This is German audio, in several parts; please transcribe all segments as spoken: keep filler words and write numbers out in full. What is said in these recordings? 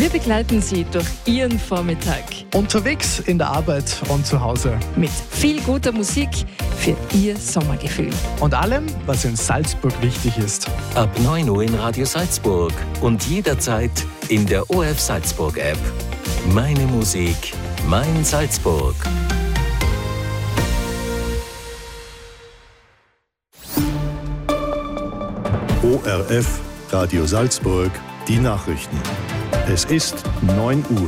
Wir begleiten Sie durch Ihren Vormittag. Unterwegs, in der Arbeit und zu Hause. Mit viel guter Musik für Ihr Sommergefühl. Und allem, was in Salzburg wichtig ist. Ab neun Uhr in Radio Salzburg und jederzeit in der O R F Salzburg App. Meine Musik, mein Salzburg. O R F Radio Salzburg, die Nachrichten. Es ist neun Uhr.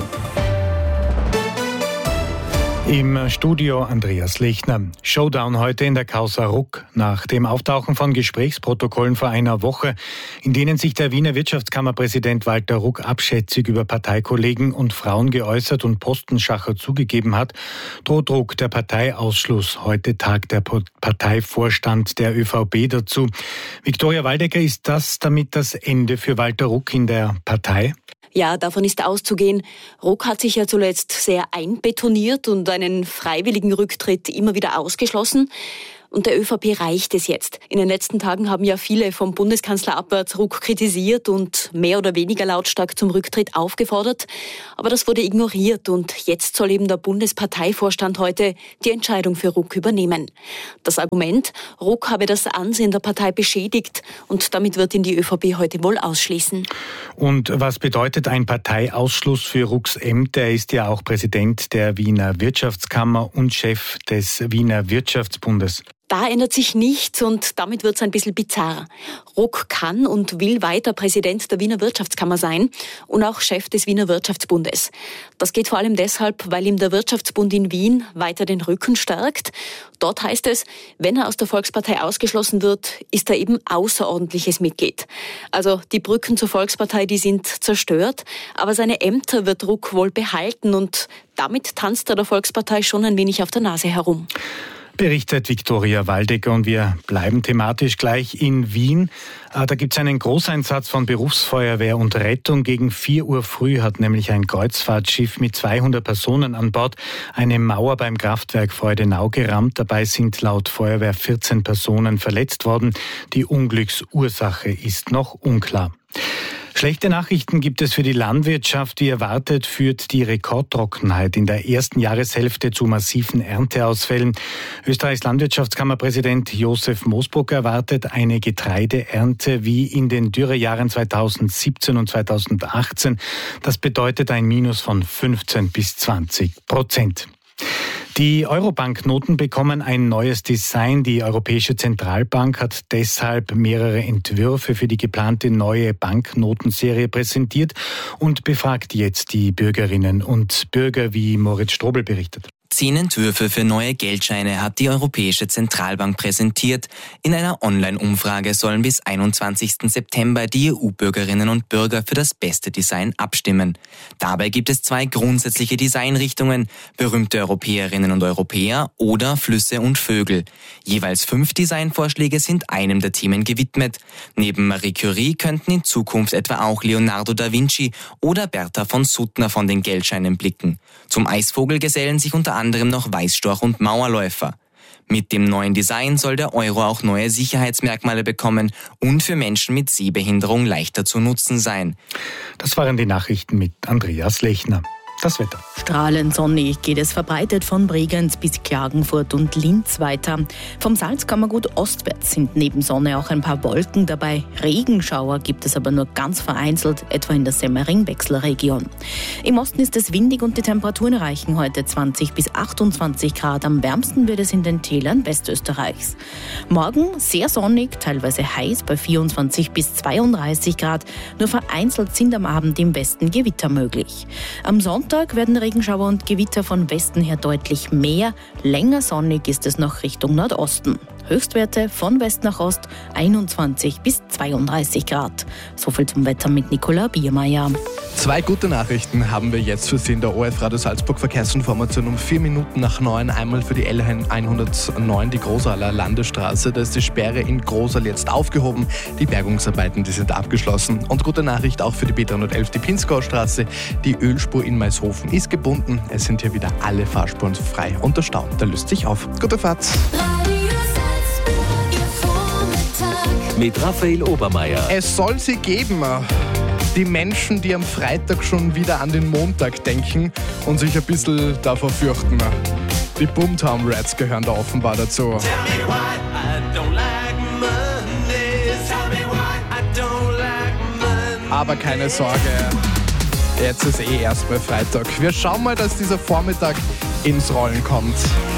Im Studio Andreas Lechner. Showdown heute in der Causa Ruck. Nach dem Auftauchen von Gesprächsprotokollen vor einer Woche, in denen sich der Wiener Wirtschaftskammerpräsident Walter Ruck abschätzig über Parteikollegen und Frauen geäußert und Postenschacher zugegeben hat, droht Ruck der Parteiausschluss. Heute tagt der Parteivorstand der ÖVP dazu. Viktoria Waldecker, ist das damit das Ende für Walter Ruck in der Partei? Ja, davon ist auszugehen. Ruck hat sich ja zuletzt sehr einbetoniert und einen freiwilligen Rücktritt immer wieder ausgeschlossen. Und der ÖVP reicht es jetzt. In den letzten Tagen haben ja viele vom Bundeskanzler abwärts Ruck kritisiert und mehr oder weniger lautstark zum Rücktritt aufgefordert. Aber das wurde ignoriert und jetzt soll eben der Bundesparteivorstand heute die Entscheidung für Ruck übernehmen. Das Argument, Ruck habe das Ansehen der Partei beschädigt und damit wird ihn die ÖVP heute wohl ausschließen. Und was bedeutet ein Parteiausschluss für Rucks Ämter? Er ist ja auch Präsident der Wiener Wirtschaftskammer und Chef des Wiener Wirtschaftsbundes. Da ändert sich nichts und damit wird es ein bisschen bizarr. Ruck kann und will weiter Präsident der Wiener Wirtschaftskammer sein und auch Chef des Wiener Wirtschaftsbundes. Das geht vor allem deshalb, weil ihm der Wirtschaftsbund in Wien weiter den Rücken stärkt. Dort heißt es, wenn er aus der Volkspartei ausgeschlossen wird, ist er eben außerordentliches Mitglied. Also die Brücken zur Volkspartei, die sind zerstört, aber seine Ämter wird Ruck wohl behalten und damit tanzt er der Volkspartei schon ein wenig auf der Nase herum. Berichtet Viktoria Waldecker und wir bleiben thematisch gleich in Wien. Da gibt es einen Großeinsatz von Berufsfeuerwehr und Rettung. Gegen vier Uhr früh hat nämlich ein Kreuzfahrtschiff mit zweihundert Personen an Bord eine Mauer beim Kraftwerk Freudenau gerammt. Dabei sind laut Feuerwehr vierzehn Personen verletzt worden. Die Unglücksursache ist noch unklar. Schlechte Nachrichten gibt es für die Landwirtschaft. Wie erwartet führt die Rekordtrockenheit in der ersten Jahreshälfte zu massiven Ernteausfällen. Österreichs Landwirtschaftskammerpräsident Josef Moosbruck erwartet eine Getreideernte wie in den Dürrejahren zweitausendsiebzehn und zweitausendachtzehn. Das bedeutet ein Minus von fünfzehn bis zwanzig Prozent. Die Eurobanknoten bekommen ein neues Design. Die Europäische Zentralbank hat deshalb mehrere Entwürfe für die geplante neue Banknotenserie präsentiert und befragt jetzt die Bürgerinnen und Bürger, wie Moritz Strobel berichtet. Zehn Entwürfe für neue Geldscheine hat die Europäische Zentralbank präsentiert. In einer Online-Umfrage sollen bis einundzwanzigsten September die E U-Bürgerinnen und Bürger für das beste Design abstimmen. Dabei gibt es zwei grundsätzliche Designrichtungen: berühmte Europäerinnen und Europäer oder Flüsse und Vögel. Jeweils fünf Designvorschläge sind einem der Themen gewidmet. Neben Marie Curie könnten in Zukunft etwa auch Leonardo da Vinci oder Bertha von Suttner von den Geldscheinen blicken. Zum Eisvogel gesellen sich unter anderem noch Weißstorch und Mauerläufer. Mit dem neuen Design soll der Euro auch neue Sicherheitsmerkmale bekommen und für Menschen mit Sehbehinderung leichter zu nutzen sein. Das waren die Nachrichten mit Andreas Lechner. Das Wetter. Strahlend sonnig geht es verbreitet von Bregenz bis Klagenfurt und Linz weiter. Vom Salzkammergut ostwärts sind neben Sonne auch ein paar Wolken dabei. Regenschauer gibt es aber nur ganz vereinzelt, etwa in der Semmering-Wechsler-Region. Im Osten ist es windig und die Temperaturen erreichen heute zwanzig bis achtundzwanzig Grad. Am wärmsten wird es in den Tälern Westösterreichs. Morgen sehr sonnig, teilweise heiß bei vierundzwanzig bis zweiunddreißig Grad. Nur vereinzelt sind am Abend im Westen Gewitter möglich. Am Sonntag werden Regenschauer und Gewitter von Westen her deutlich mehr. Länger sonnig ist es noch Richtung Nordosten. Höchstwerte von West nach Ost einundzwanzig bis zweiunddreißig Grad. Soviel zum Wetter mit Nicola Biermeier. Zwei gute Nachrichten haben wir jetzt für Sie in der O R F Radio Salzburg Verkehrsinformation um vier Minuten nach neun. Einmal für die L hundertneun, die Großaler Landesstraße. Da ist die Sperre in Großal jetzt aufgehoben. Die Bergungsarbeiten, die sind abgeschlossen. Und gute Nachricht auch für die B dreihundertelf, die Pinzgaustraße. Die Ölspur in Maishofen ist gebunden. Es sind hier wieder alle Fahrspuren frei und der Stau, der löst sich auf. Gute Fahrt. Mit Raphael Obermeier. Es soll sie geben. Die Menschen, die am Freitag schon wieder an den Montag denken und sich ein bisschen davor fürchten. Die Boomtown Rats gehören da offenbar dazu. Aber keine Sorge, jetzt ist eh erstmal Freitag. Wir schauen mal, dass dieser Vormittag ins Rollen kommt.